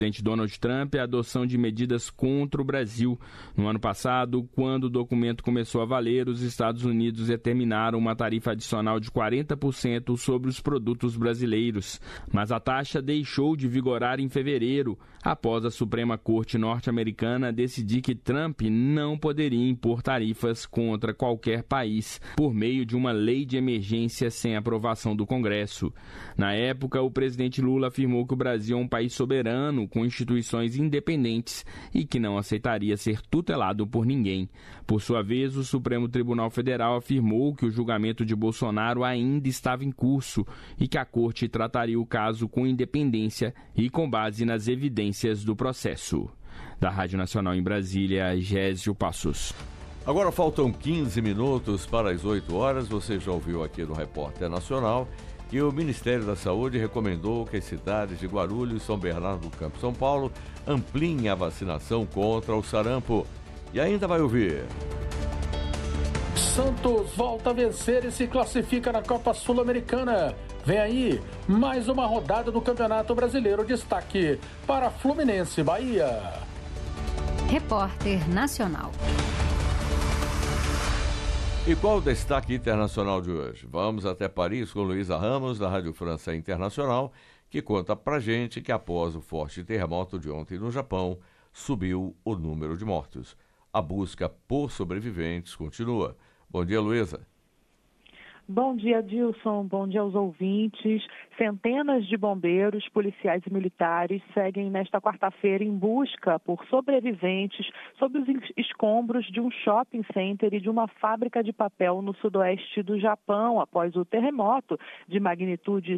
presidente Donald Trump é a adoção de medidas contra o Brasil. No ano passado, quando o documento começou a valer, os Estados Unidos determinaram uma tarifa adicional de 40% sobre os produtos brasileiros. Mas a taxa deixou de vigorar em fevereiro, após a Suprema Corte norte-americana decidir que Trump não poderia impor tarifas contra qualquer país por meio de uma lei de emergência sem aprovação do Congresso. Na época, o presidente Lula afirmou que o Brasil é um país soberano, com instituições independentes e que não aceitaria ser tutelado por ninguém. Por sua vez, o Supremo Tribunal Federal afirmou que o julgamento de Bolsonaro ainda estava em curso e que a Corte trataria o caso com independência e com base nas evidências do processo. Da Rádio Nacional em Brasília, Gésio Passos. Agora faltam 15 minutos para as 8 horas. Você já ouviu aqui no Repórter Nacional que o Ministério da Saúde recomendou que as cidades de Guarulhos, São Bernardo do Campo e São Paulo ampliem a vacinação contra o sarampo. E ainda vai ouvir. Santos volta a vencer e se classifica na Copa Sul-Americana. Vem aí mais uma rodada do Campeonato Brasileiro. Destaque para Fluminense e Bahia. Repórter Nacional. E qual o destaque internacional de hoje? Vamos até Paris com Luísa Ramos, da Rádio França Internacional, que conta pra gente que após o forte terremoto de ontem no Japão, subiu o número de mortos. A busca por sobreviventes continua. Bom dia, Luísa. Bom dia, Dilson. Bom dia aos ouvintes. Centenas de bombeiros, policiais e militares seguem nesta quarta-feira em busca por sobreviventes sob os escombros de um shopping center e de uma fábrica de papel no sudoeste do Japão, após o terremoto de magnitude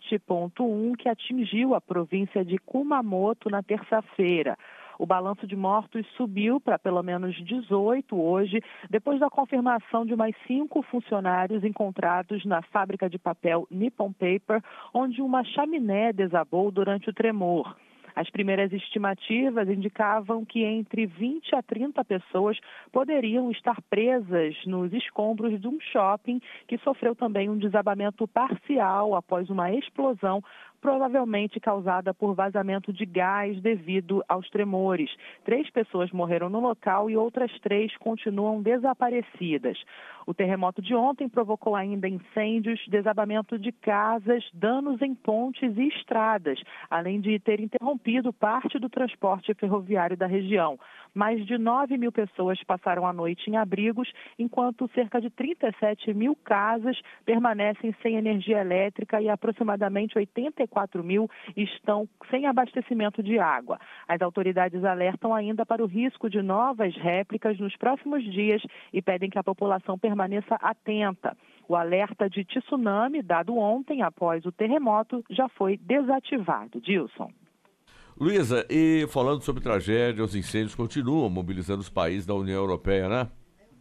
7,1 que atingiu a província de Kumamoto na terça-feira. O balanço de mortos subiu para pelo menos 18 hoje, depois da confirmação de mais 5 funcionários encontrados na fábrica de papel Nippon Paper, onde uma chaminé desabou durante o tremor. As primeiras estimativas indicavam que entre 20 a 30 pessoas poderiam estar presas nos escombros de um shopping que sofreu também um desabamento parcial após uma explosão, provavelmente causada por vazamento de gás devido aos tremores. 3 pessoas morreram no local e outras 3 continuam desaparecidas. O terremoto de ontem provocou ainda incêndios, desabamento de casas, danos em pontes e estradas, além de ter interrompido parte do transporte ferroviário da região. Mais de 9 mil pessoas passaram a noite em abrigos, enquanto cerca de 37 mil casas permanecem sem energia elétrica e aproximadamente 84 mil estão sem abastecimento de água. As autoridades alertam ainda para o risco de novas réplicas nos próximos dias e pedem que a população permaneça atenta. O alerta de tsunami, dado ontem após o terremoto, já foi desativado. Dilson. Luísa, e falando sobre tragédia, os incêndios continuam mobilizando os países da União Europeia, né?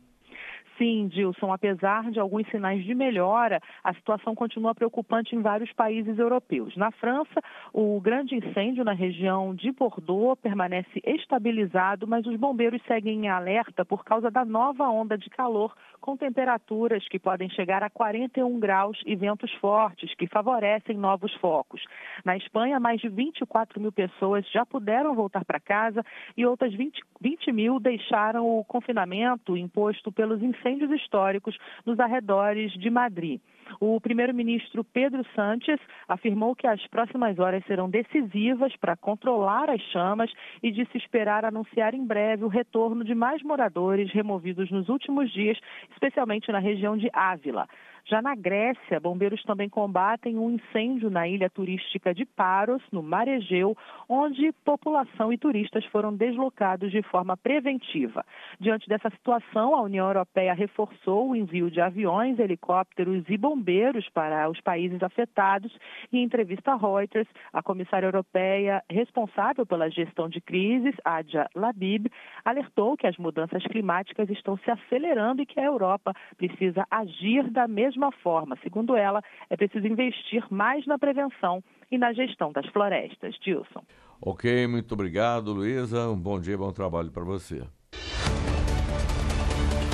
Sim, Dilson, apesar de alguns sinais de melhora, a situação continua preocupante em vários países europeus. Na França, o grande incêndio na região de Bordeaux permanece estabilizado, mas os bombeiros seguem em alerta por causa da nova onda de calor, com temperaturas que podem chegar a 41 graus e ventos fortes, que favorecem novos focos. Na Espanha, mais de 24 mil pessoas já puderam voltar para casa e outras 20 mil deixaram o confinamento imposto pelos incêndios históricos nos arredores de Madrid. O primeiro-ministro Pedro Sánchez afirmou que as próximas horas serão decisivas para controlar as chamas e disse esperar anunciar em breve o retorno de mais moradores removidos nos últimos dias, especialmente na região de Ávila. Já na Grécia, bombeiros também combatem um incêndio na ilha turística de Paros, no Mar Egeu, onde população e turistas foram deslocados de forma preventiva. Diante dessa situação, a União Europeia reforçou o envio de aviões, helicópteros e bombeiros para os países afetados. E em entrevista à Reuters, a comissária europeia responsável pela gestão de crises, Adja Labib, alertou que as mudanças climáticas estão se acelerando e que a Europa precisa agir da mesma forma. Segundo ela, é preciso investir mais na prevenção e na gestão das florestas. Dilson. Ok, muito obrigado, Luísa. Um bom dia, bom trabalho para você.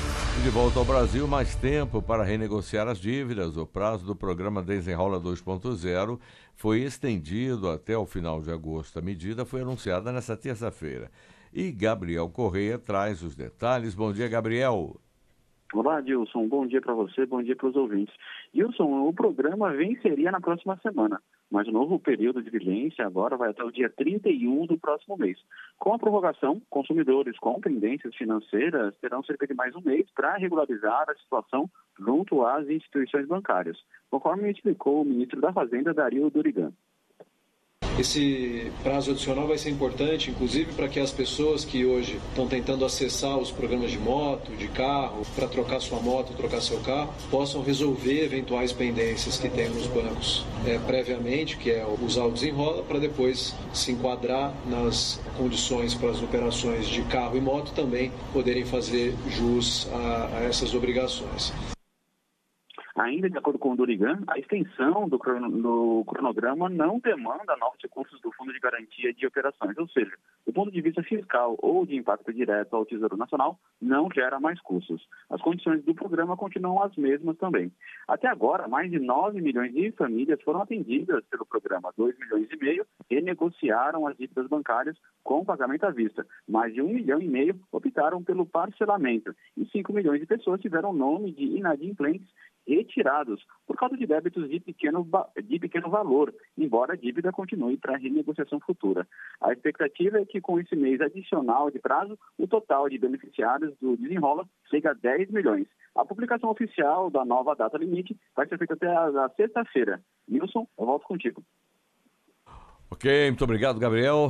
de volta ao Brasil, mais tempo para renegociar as dívidas. O prazo do programa Desenrola 2.0 foi estendido até o final de agosto. A medida foi anunciada nesta terça-feira. E Gabriel Correia traz os detalhes. Bom dia, Gabriel. Olá, Dilson. Bom dia para você, bom dia para os ouvintes. Dilson, o programa venceria na próxima semana, mas o novo período de vigência agora vai até o dia 31 do próximo mês. Com a prorrogação, consumidores com pendências financeiras terão cerca de mais um mês para regularizar a situação junto às instituições bancárias, conforme explicou o ministro da Fazenda, Dario Dorigan. Esse prazo adicional vai ser importante, inclusive, para que as pessoas que hoje estão tentando acessar os programas de moto, de carro, para trocar sua moto, trocar seu carro, possam resolver eventuais pendências que tem nos bancos previamente, que é usar o desenrola, para depois se enquadrar nas condições para as operações de carro e moto também poderem fazer jus a essas obrigações. Ainda de acordo com o Dorigan, a extensão do cronograma não demanda novos recursos do Fundo de Garantia de Operações, ou seja, do ponto de vista fiscal ou de impacto direto ao Tesouro Nacional, não gera mais custos. As condições do programa continuam as mesmas também. Até agora, mais de 9 milhões de famílias foram atendidas pelo programa. 2,5 milhões renegociaram as dívidas bancárias com pagamento à vista. Mais de 1,5 milhão optaram pelo parcelamento e 5 milhões de pessoas tiveram nome de inadimplentes retirados por causa de débitos de pequeno valor, embora a dívida continue para renegociação futura. A expectativa é que com esse mês adicional de prazo, o total de beneficiários do Desenrola chega a 10 milhões. A publicação oficial da nova data limite vai ser feita até a sexta-feira. Nilson, eu volto contigo. Ok, muito obrigado, Gabriel.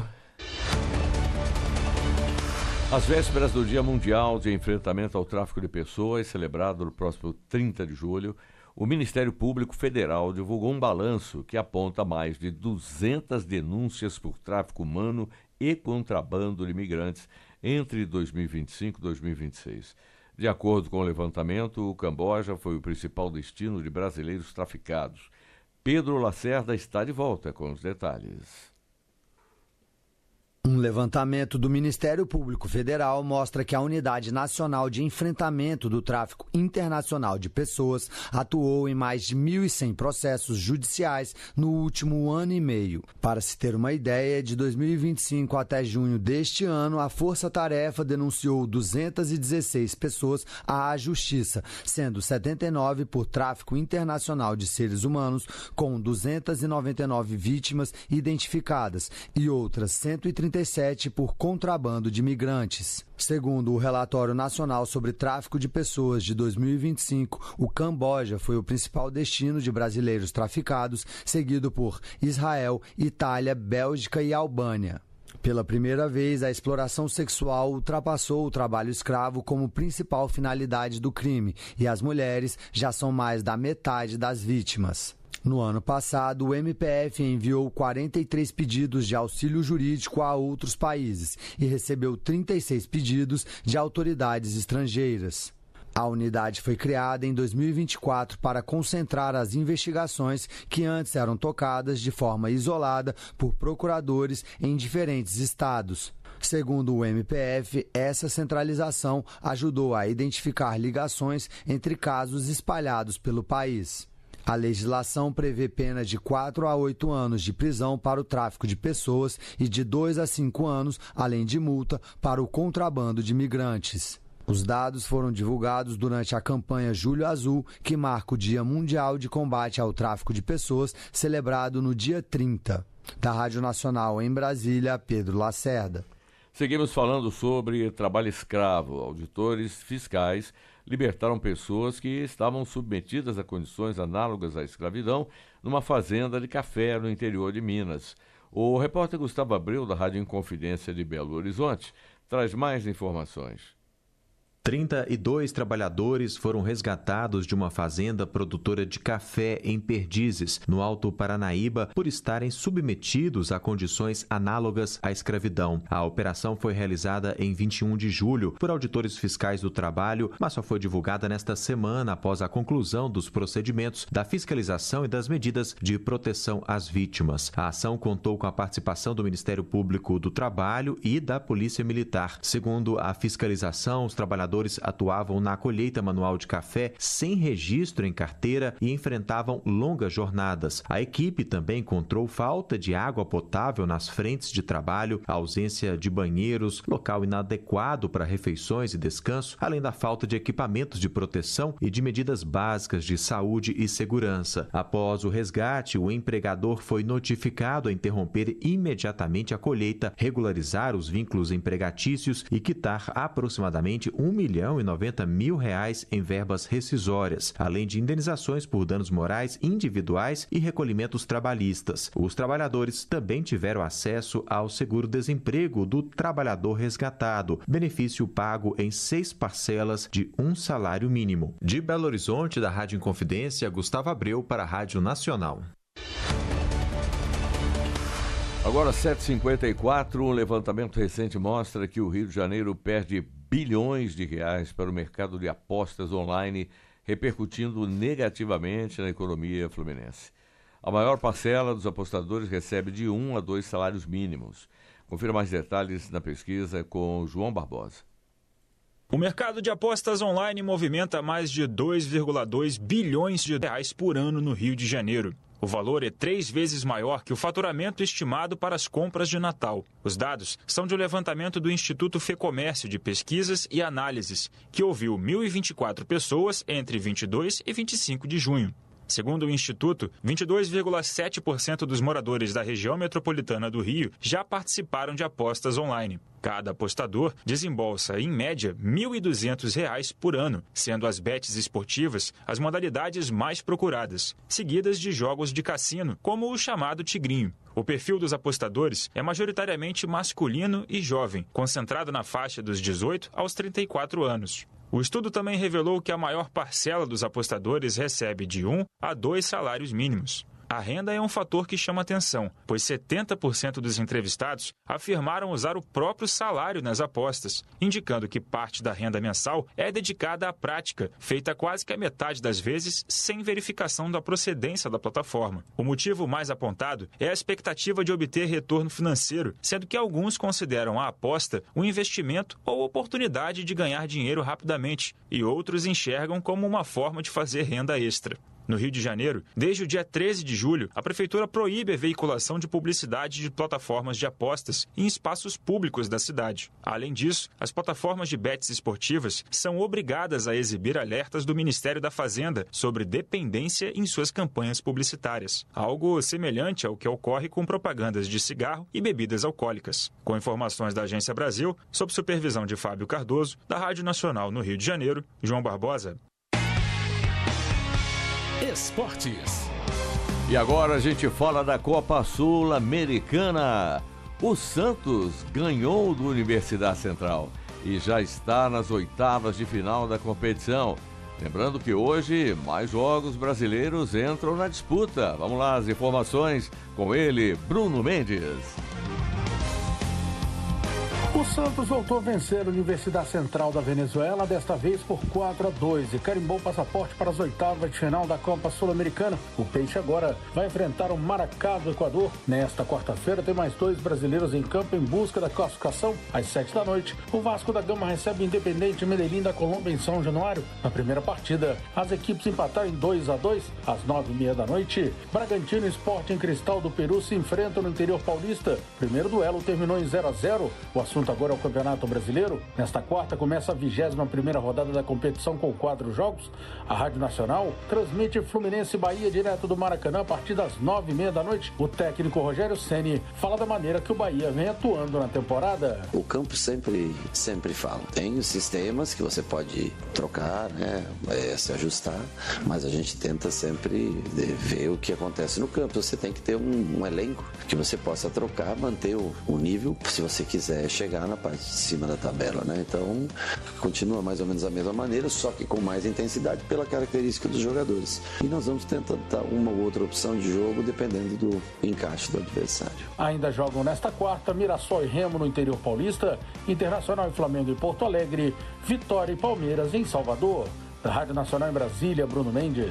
Às vésperas do Dia Mundial de Enfrentamento ao Tráfico de Pessoas, celebrado no próximo 30 de julho, o Ministério Público Federal divulgou um balanço que aponta mais de 200 denúncias por tráfico humano e contrabando de imigrantes entre 2025 e 2026. De acordo com o levantamento, o Camboja foi o principal destino de brasileiros traficados. Pedro Lacerda está de volta com os detalhes. Um levantamento do Ministério Público Federal mostra que a Unidade Nacional de Enfrentamento do Tráfico Internacional de Pessoas atuou em mais de 1.100 processos judiciais no último ano e meio. Para se ter uma ideia, de 2025 até junho deste ano, a Força Tarefa denunciou 216 pessoas à Justiça, sendo 79 por tráfico internacional de seres humanos, com 299 vítimas identificadas e outras 137 por contrabando de imigrantes. Segundo o Relatório Nacional sobre Tráfico de Pessoas de 2025, o Camboja foi o principal destino de brasileiros traficados, seguido por Israel, Itália, Bélgica e Albânia. Pela primeira vez, a exploração sexual ultrapassou o trabalho escravo como principal finalidade do crime, e as mulheres já são mais da metade das vítimas. No ano passado, o MPF enviou 43 pedidos de auxílio jurídico a outros países e recebeu 36 pedidos de autoridades estrangeiras. A unidade foi criada em 2024 para concentrar as investigações que antes eram tocadas de forma isolada por procuradores em diferentes estados. Segundo o MPF, essa centralização ajudou a identificar ligações entre casos espalhados pelo país. A legislação prevê pena de 4 a 8 anos de prisão para o tráfico de pessoas e de 2 a 5 anos, além de multa, para o contrabando de imigrantes. Os dados foram divulgados durante a campanha Julho Azul, que marca o Dia Mundial de Combate ao Tráfico de Pessoas, celebrado no dia 30. Da Rádio Nacional em Brasília, Pedro Lacerda. Seguimos falando sobre trabalho escravo. Auditores fiscais libertaram pessoas que estavam submetidas a condições análogas à escravidão numa fazenda de café no interior de Minas. O repórter Gustavo Abreu, da Rádio Inconfidência de Belo Horizonte, traz mais informações. 32 trabalhadores foram resgatados de uma fazenda produtora de café em Perdizes, no Alto Paranaíba, por estarem submetidos a condições análogas à escravidão. A operação foi realizada em 21 de julho por auditores fiscais do trabalho, mas só foi divulgada nesta semana após a conclusão dos procedimentos da fiscalização e das medidas de proteção às vítimas. A ação contou com a participação do Ministério Público do Trabalho e da Polícia Militar. Segundo a fiscalização, os trabalhadores trabalhadores atuavam na colheita manual de café sem registro em carteira e enfrentavam longas jornadas. A equipe também encontrou falta de água potável nas frentes de trabalho, ausência de banheiros, local inadequado para refeições e descanso, além da falta de equipamentos de proteção e de medidas básicas de saúde e segurança. Após o resgate, o empregador foi notificado a interromper imediatamente a colheita, regularizar os vínculos empregatícios e quitar aproximadamente R$1.090.000 em verbas rescisórias, além de indenizações por danos morais individuais e recolhimentos trabalhistas. Os trabalhadores também tiveram acesso ao seguro-desemprego do trabalhador resgatado, benefício pago em 6 parcelas de um salário mínimo. De Belo Horizonte, da Rádio Inconfidência, Gustavo Abreu para a Rádio Nacional. Agora, 7h54, um levantamento recente mostra que o Rio de Janeiro perde bilhões de reais para o mercado de apostas online, repercutindo negativamente na economia fluminense. A maior parcela dos apostadores recebe de 1 a 2 salários mínimos. Confira mais detalhes na pesquisa com João Barbosa. O mercado de apostas online movimenta mais de 2,2 bilhões de reais por ano no Rio de Janeiro. O valor é 3 vezes maior que o faturamento estimado para as compras de Natal. Os dados são de um levantamento do Instituto Fecomércio de Pesquisas e Análises, que ouviu 1.024 pessoas entre 22 e 25 de junho. Segundo o Instituto, 22,7% dos moradores da região metropolitana do Rio já participaram de apostas online. Cada apostador desembolsa, em média, R$ 1.200 por ano, sendo as bets esportivas as modalidades mais procuradas, seguidas de jogos de cassino, como o chamado Tigrinho. O perfil dos apostadores é majoritariamente masculino e jovem, concentrado na faixa dos 18 aos 34 anos. O estudo também revelou que a maior parcela dos apostadores recebe de 1 a 2 salários mínimos. A renda é um fator que chama atenção, pois 70% dos entrevistados afirmaram usar o próprio salário nas apostas, indicando que parte da renda mensal é dedicada à prática, feita quase que a metade das vezes sem verificação da procedência da plataforma. O motivo mais apontado é a expectativa de obter retorno financeiro, sendo que alguns consideram a aposta um investimento ou oportunidade de ganhar dinheiro rapidamente, e outros enxergam como uma forma de fazer renda extra. No Rio de Janeiro, desde o dia 13 de julho, a Prefeitura proíbe a veiculação de publicidade de plataformas de apostas em espaços públicos da cidade. Além disso, as plataformas de bets esportivas são obrigadas a exibir alertas do Ministério da Fazenda sobre dependência em suas campanhas publicitárias, algo semelhante ao que ocorre com propagandas de cigarro e bebidas alcoólicas. Com informações da Agência Brasil, sob supervisão de Fábio Cardoso, da Rádio Nacional no Rio de Janeiro, João Barbosa. Esportes. E agora a gente fala da Copa Sul-Americana. O Santos ganhou do Universidade Central e já está nas oitavas de final da competição. Lembrando que hoje mais jogos brasileiros entram na disputa. Vamos lá, as informações com ele, Bruno Mendes. O Santos voltou a vencer a Universidade Central da Venezuela, desta vez por 4-2, e carimbou o passaporte para as oitavas de final da Copa Sul-Americana. O Peixe agora vai enfrentar o Maracá do Equador. Nesta quarta-feira tem mais 2 brasileiros em campo em busca da classificação. Às 7 da noite, o Vasco da Gama recebe o Independente Medellín da Colômbia em São Januário. Na primeira partida, as equipes empataram em 2-2. Às 9h30 da noite, Bragantino e Sporting Cristal do Peru se enfrentam no interior paulista. O primeiro duelo terminou em 0-0. O assunto agora é o Campeonato Brasileiro. Nesta quarta começa a 21ª rodada da competição com 4 jogos. A Rádio Nacional transmite Fluminense e Bahia direto do Maracanã a partir das 9h30 da noite. O técnico Rogério Ceni fala da maneira que o Bahia vem atuando na temporada. O campo sempre fala. Tem os sistemas que você pode trocar, né, se ajustar, mas a gente tenta sempre ver o que acontece no campo. Você tem que ter um elenco que você possa trocar, manter o nível, se você quiser chegar na parte de cima da tabela, né? Então, continua mais ou menos da mesma maneira, só que com mais intensidade pela característica dos jogadores. E nós vamos tentar dar uma ou outra opção de jogo dependendo do encaixe do adversário. Ainda jogam nesta quarta Mirassol e Remo no interior paulista, Internacional e Flamengo em Porto Alegre, Vitória e Palmeiras em Salvador. Da Rádio Nacional em Brasília, Bruno Mendes.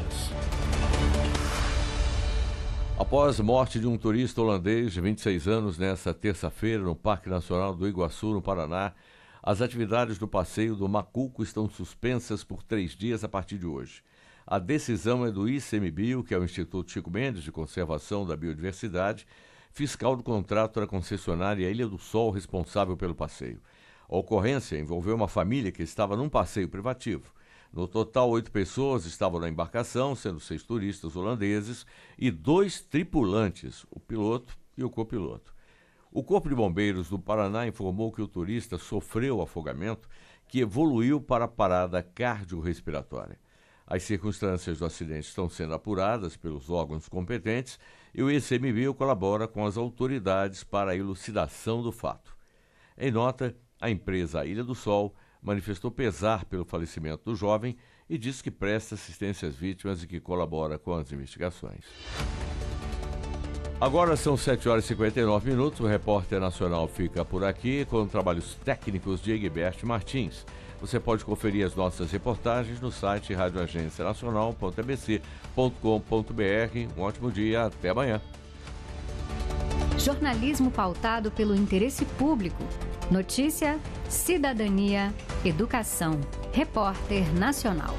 Após morte de um turista holandês de 26 anos nesta terça-feira no Parque Nacional do Iguaçu, no Paraná, As atividades do passeio do Macuco estão suspensas por 3 dias a partir de hoje. A decisão é do ICMBio, que é o Instituto Chico Mendes de Conservação da Biodiversidade, fiscal do contrato da concessionária Ilha do Sol, responsável pelo passeio. A ocorrência envolveu uma família que estava num passeio privativo. No total, 8 pessoas estavam na embarcação, sendo 6 turistas holandeses e 2 tripulantes, o piloto e o copiloto. O Corpo de Bombeiros do Paraná informou que o turista sofreu afogamento que evoluiu para parada cardiorrespiratória. As circunstâncias do acidente estão sendo apuradas pelos órgãos competentes e o ICMBio colabora com as autoridades para a elucidação do fato. Em nota, a empresa Ilha do Sol manifestou pesar pelo falecimento do jovem e disse que presta assistência às vítimas e que colabora com as investigações. Agora são 7h59. O Repórter Nacional fica por aqui com trabalhos técnicos de Egberto Martins. Você pode conferir as nossas reportagens no site radioagencianacional.abc.com.br. Um ótimo dia, até amanhã. Jornalismo pautado pelo interesse público. Notícia, cidadania, educação. Repórter Nacional.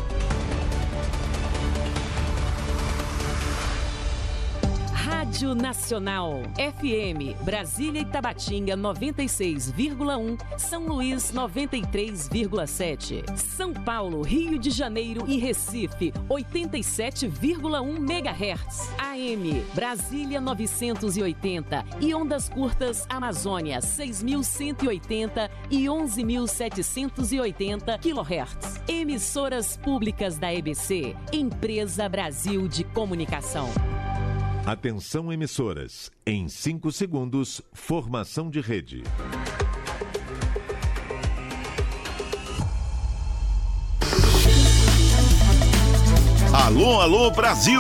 Rádio Nacional, FM, Brasília e Tabatinga 96,1, São Luís 93,7, São Paulo, Rio de Janeiro e Recife 87,1 MHz, AM, Brasília 980 e ondas curtas Amazônia 6.180 e 11.780 kHz. Emissoras públicas da EBC, Empresa Brasil de Comunicação. Atenção emissoras, em 5 segundos, formação de rede. Alô, alô, Brasil!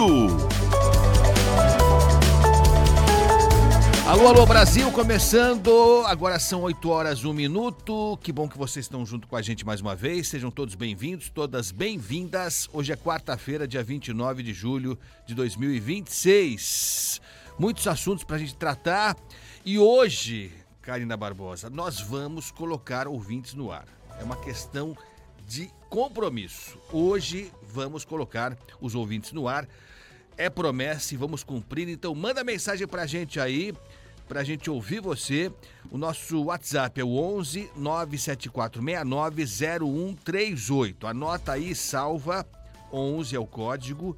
Alô, alô, Brasil, começando, agora são 8h01. Que bom que vocês estão junto com a gente mais uma vez, sejam todos bem-vindos, todas bem-vindas. Hoje é quarta-feira, dia 29 de julho de 2026. Muitos assuntos pra gente tratar e hoje, Karina Barbosa, nós vamos colocar ouvintes no ar. É uma questão de compromisso. Hoje vamos colocar os ouvintes no ar. É promessa e vamos cumprir, então manda mensagem pra gente aí, pra gente ouvir você. O nosso WhatsApp é o 11 97469 0138. Anota aí, salva, 11 é o código,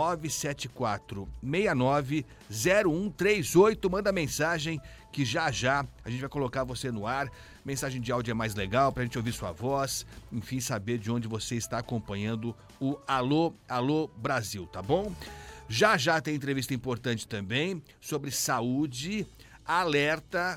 97469 0138. Manda mensagem que já a gente vai colocar você no ar. Mensagem de áudio é mais legal pra gente ouvir sua voz, enfim, saber de onde você está acompanhando o Alô, Alô Brasil, tá bom? Já tem entrevista importante também sobre saúde, alerta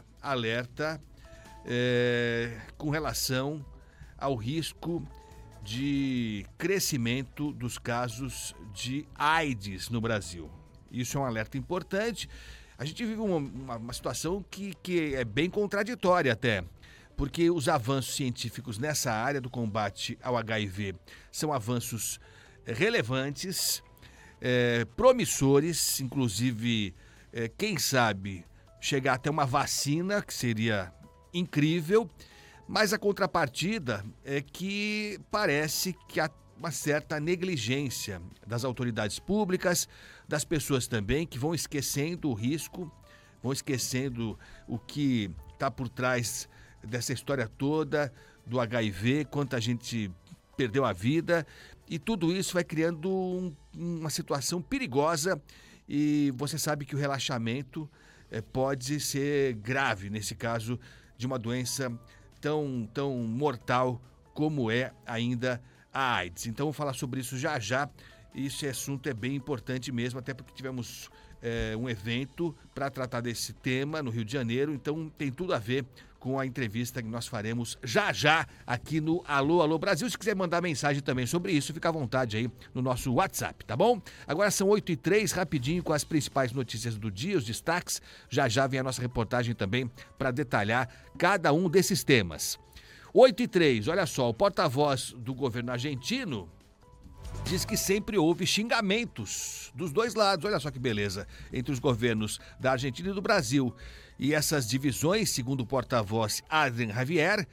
com relação ao risco de crescimento dos casos de AIDS no Brasil. Isso é um alerta importante. A gente vive uma situação que é bem contraditória até, porque os avanços científicos nessa área do combate ao HIV são avanços relevantes, promissores, inclusive, quem sabe, chegar até uma vacina, que seria incrível, mas a contrapartida é que parece que há uma certa negligência das autoridades públicas, das pessoas também, que vão esquecendo o risco, vão esquecendo o que está por trás dessa história toda do HIV, quanta gente perdeu a vida, e tudo isso vai criando uma situação perigosa, e você sabe que o relaxamento pode ser grave, nesse caso, de uma doença tão mortal como é ainda a AIDS. Então, vamos falar sobre isso já. Esse assunto é bem importante mesmo, até porque tivemos um evento para tratar desse tema no Rio de Janeiro, então tem tudo a ver com a entrevista que nós faremos já aqui no Alô, Alô Brasil. Se quiser mandar mensagem também sobre isso, fica à vontade aí no nosso WhatsApp, tá bom? Agora são 8h03, rapidinho com as principais notícias do dia, os destaques. Já vem a nossa reportagem também para detalhar cada um desses temas. 8h03, olha só, o porta-voz do governo argentino diz que sempre houve xingamentos dos dois lados, olha só que beleza, entre os governos da Argentina e do Brasil. E essas divisões, segundo o porta-voz Adrian Javier,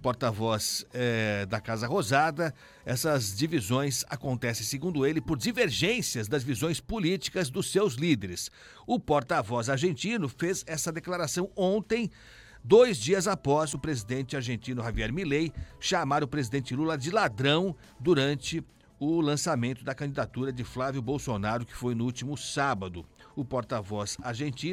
porta-voz da Casa Rosada, essas divisões acontecem, segundo ele, por divergências das visões políticas dos seus líderes. O porta-voz argentino fez essa declaração ontem, 2 dias após o presidente argentino Javier Milei chamar o presidente Lula de ladrão durante o lançamento da candidatura de Flávio Bolsonaro, que foi no último sábado. O porta-voz argentino